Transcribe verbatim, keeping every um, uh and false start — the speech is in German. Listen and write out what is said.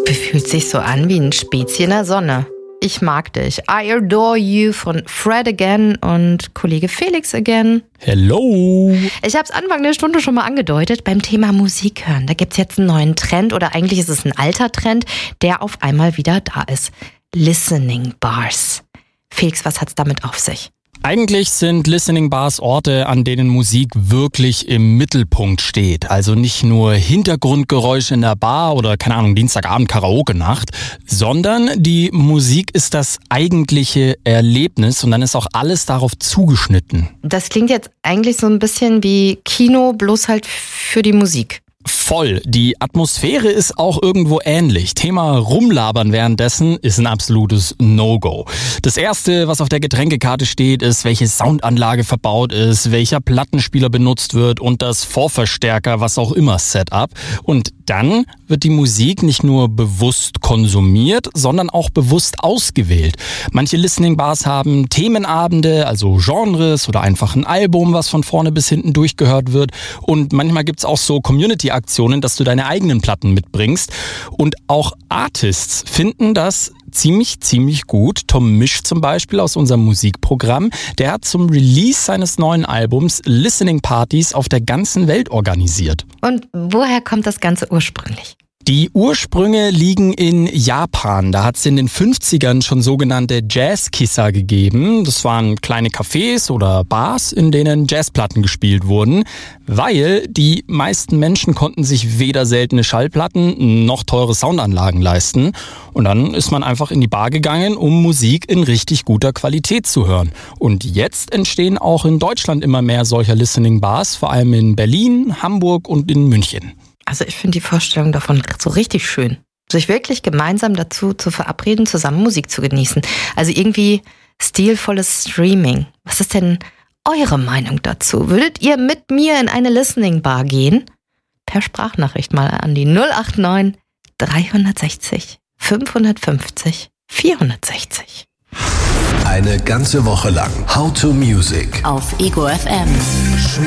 Fühlt sich so an wie ein Spezi in der Sonne. Ich mag dich. I Adore You von Fred Again und Kollege Felix Again. Hello. Ich habe es Anfang der Stunde schon mal angedeutet, beim Thema Musik hören. Da gibt's jetzt einen neuen Trend oder eigentlich ist es ein alter Trend, der auf einmal wieder da ist. Listening Bars. Felix, was hat's damit auf sich? Eigentlich sind Listening Bars Orte, an denen Musik wirklich im Mittelpunkt steht. Also nicht nur Hintergrundgeräusche in der Bar oder, keine Ahnung, Dienstagabend Karaoke-Nacht, sondern die Musik ist das eigentliche Erlebnis und dann ist auch alles darauf zugeschnitten. Das klingt jetzt eigentlich so ein bisschen wie Kino, bloß halt für die Musik. Voll. Die Atmosphäre ist auch irgendwo ähnlich. Thema Rumlabern währenddessen ist ein absolutes No-Go. Das erste, was auf der Getränkekarte steht, ist, welche Soundanlage verbaut ist, welcher Plattenspieler benutzt wird und das Vorverstärker, was auch immer Setup. Und dann wird die Musik nicht nur bewusst konsumiert, sondern auch bewusst ausgewählt. Manche Listening Bars haben Themenabende, also Genres oder einfach ein Album, was von vorne bis hinten durchgehört wird. Und manchmal gibt's auch so Community-Aktionen, dass du deine eigenen Platten mitbringst. Und auch Artists finden das ziemlich, ziemlich gut. Tom Misch zum Beispiel aus unserem Musikprogramm, der hat zum Release seines neuen Albums Listening Partys auf der ganzen Welt organisiert. Und woher kommt das Ganze ursprünglich? Die Ursprünge liegen in Japan. Da hat es in den fünfzigern schon sogenannte Jazzkissa gegeben. Das waren kleine Cafés oder Bars, in denen Jazzplatten gespielt wurden, weil die meisten Menschen konnten sich weder seltene Schallplatten noch teure Soundanlagen leisten. Und dann ist man einfach in die Bar gegangen, um Musik in richtig guter Qualität zu hören. Und jetzt entstehen auch in Deutschland immer mehr solcher Listening Bars, vor allem in Berlin, Hamburg und in München. Also ich finde die Vorstellung davon so richtig schön. Sich wirklich gemeinsam dazu zu verabreden, zusammen Musik zu genießen. Also irgendwie stilvolles Streaming. Was ist denn eure Meinung dazu? Würdet ihr mit mir in eine Listening Bar gehen? Per Sprachnachricht mal an die null acht neun dreihundertsechzig fünfhundertfünfzig vierhundertsechzig. Eine ganze Woche lang How to Music auf Ego F M.